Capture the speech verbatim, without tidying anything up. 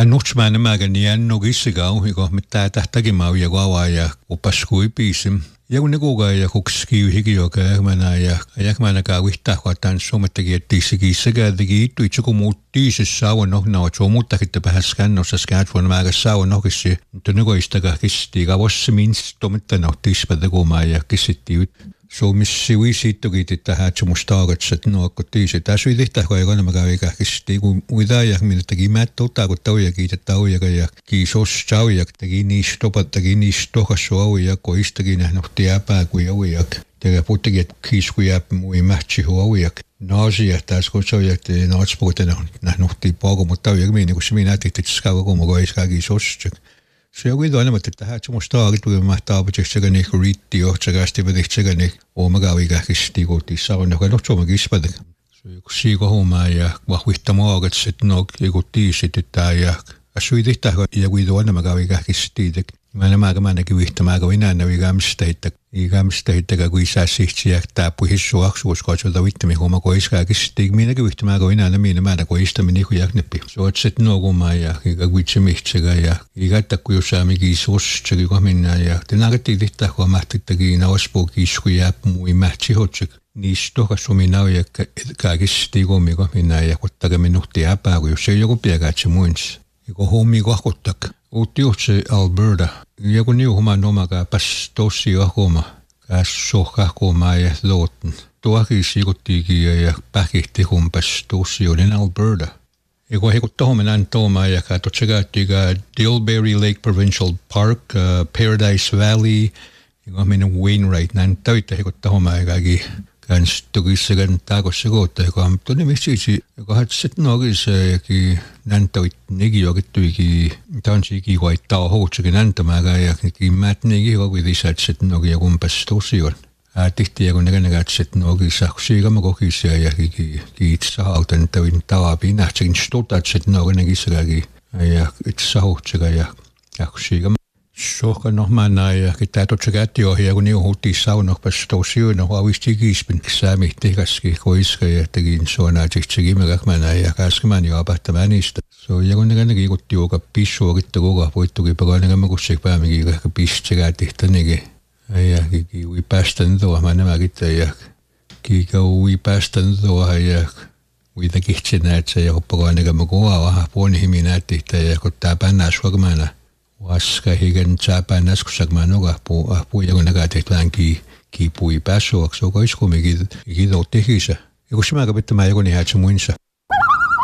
Nutsmäinen määrän niin nogissika higo mitä tähtäkimau ja kaava ja opaskui piisim. Ja kun ne kukaan ja kuksikin hikijoka jäkmänä ja jäkmänä kaavihtaa huotaan suomettakin että tiisikissä käytäkin ittu itse kun muut tiisissä sauan nohnaa että suomuttakin te päähän skännossa skäätvuonna määrä sauan nohkissi. Mutta nykoistakaan kisittiin kaavossa minst tomittana tiispätä kuumaa ja kisittiin Suomessa viisittukin tähän, että musta taakatsa, että no kun tiisi. Tässä oli tehtävä, kun ei kannata käydä ikäisesti, kun uidaan, minä teki mättä ottaa, kun taujakin, että taujakin ja kiisos tauja, teki niistä topat, teki niistä tohassu auja, kun istakin nähti jäpää kuin auja. Teki puhuttikin, että kiis kun jäpä mui mähtsi kuin auja. Naasia, tässä kun se auja, että naatspuhuttiin nähti paako, mutta taujakin minä, kun se minä nähti, että se käy kun mä iskaa kiisos. Se on kuitenkin enemmän, että tähän se musta taakit, kun mä taapatsin sekä niin kuin riitti johtajasti, mä tehtiin sekä niin omakaan ikäisesti kotiin on, joka on suomakin ispätä. Se on joku siikohumaa ja vahvihta maakat, että no joku tiisit, että ja asui tehtävä, ja kuitenkin enemmän kävi ikäisesti. Mä en mä näkin vihtämään, kun minä en ole ikämistä, että ikämistä, että kun isä sihti ja täppu hissu aksuus, kun sieltä vittämi huomaa, kun iskääkin. Minäkin vihtämään, kun minä en ole mä kun istämi niin kuin jäkneppi. Se on se nuokumaa ja ikä kuitse mihtsäkä ja ikä, että kun jos saamme kiisus, se kun minä ja te näkettiin tehtävä, kun mähtittäkin nauspuu kiisku jää mui mähtsi hotsek. Niistä tohkas suomi nauja kaikista kummi, kun minä ja kottakaa minuutti äpää, kun jos se joku piekää, se muins. Kun hommi kohkuttak. Uutti juhtse Alberta. Ja kun niuhumaan omakaan pääs tosi ahkoma. Käs sohkahkomaa ja luotten. Tuokin siikuttiikin ja päkihti kun pääs tosi olin Alberta. Ja kun heikut tohon näin tuomaan ja katsot se käyttiikä Dilberry Lake Provincial Park, uh, Paradise Valley. Ja kun minun Wainwright näin täyttä heikut tohon ja kaikki. Kans tukissa kan taakossa kohta, joka on todella miksi joka hat sitten oikein näyttävät nekin oikein tanssikin hoitaa houtsakin näyttämään ja kimmät nekin oikein lisät sitten oikein kumpas tosiaan. Äätihti ja kun ne näkevät sitten oikein saksia kama kokisia ja kiitos sahautan tavin tavapi nähtsäkin stotat sitten oikein nekin säkäkin ja itse sahoutsakin ja saksia kama. Sohka noh mä ja kitää totsa kättiohjaa, kun niu huuttiin saunohpas tosiaan, huavisti kiispin säämihti kaski koiska ja tekin suonaa tsekin mä käkmänä ja käskemään jo apahtamaan niistä. Se on ja kun ne kiikutti joka pissua kitta koko voittukin pakaan näkemä kussik päämikin ehkä piste kätihtänikin. Ja kiki ui päästän tuohon mä nämä kitta ja kika ui päästän tuohon ja uita kihtsi näetsä ja hoppakaan näkemä kovaa vähän puonihimin näyttihtä ja kun tää pännää suokamana. Vaska higen tsäpään näskusak mä noga puu puu ja kun näkää tehtään ki ki pui pääsuaksi, joka iskumikin ki totti hisä. Ja kun se mä kapittamaan joku niin häätsä muinsa.